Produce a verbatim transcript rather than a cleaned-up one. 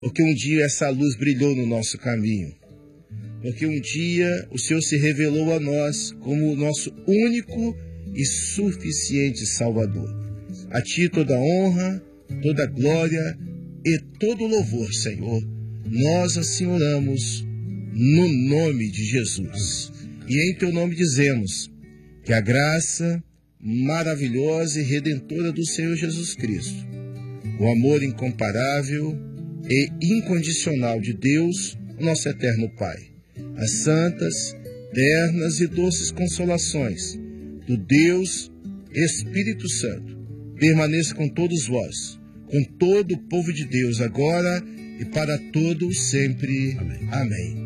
porque um dia essa luz brilhou no nosso caminho, porque um dia o Senhor se revelou a nós como o nosso único e suficiente Salvador. A Ti toda honra, toda glória e todo louvor, Senhor. Nós assim oramos no nome de Jesus. E em Teu nome dizemos que a graça maravilhosa e redentora do Senhor Jesus Cristo, o amor incomparável e incondicional de Deus, o nosso eterno Pai, as santas, ternas e doces consolações do Deus Espírito Santo, permaneça com todos vós, com todo o povo de Deus, agora e para todos sempre. Amém. Amém.